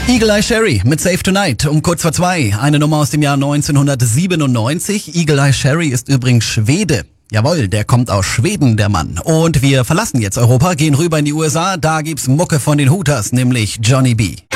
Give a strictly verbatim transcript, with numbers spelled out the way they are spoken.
Eagle Eye Cherry mit Save Tonight um kurz vor zwei. Eine Nummer aus dem Jahr neunzehnhundertsiebenundneunzig. Eagle Eye Cherry ist übrigens Schwede. Jawohl, der kommt aus Schweden, der Mann. Und wir verlassen jetzt Europa, gehen rüber in die U S A. Da gibt's Mucke von den Hooters, nämlich Johnny B.